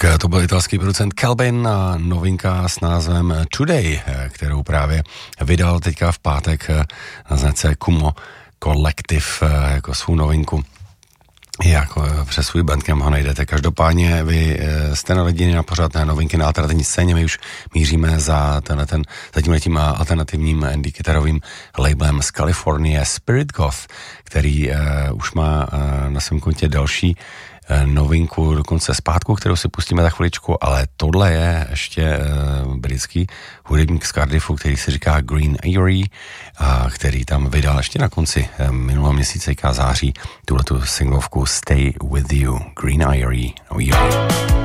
Tak to byl italský producent Calvin a novinka s názvem Today, kterou právě vydal teďka v pátek na značce Kumo Collective jako svou novinku. Jako přes svůj bandcamp ho najdete. Každopádně vy jste naladěni na pořádné novinky na alternativní scéně. My už míříme za tímhletím alternativním indie kytarovým labelem z Kalifornie Spirit Goth, který už má na svém kontě další novinku dokonce zpátku, kterou si pustíme za chviličku, ale tohle je ještě britský hudebník z Cardiffu, který se říká Green Eyrie, a který tam vydal ještě na konci minulého měsíce září tuhletu singlovku Stay With You, Green Eyrie.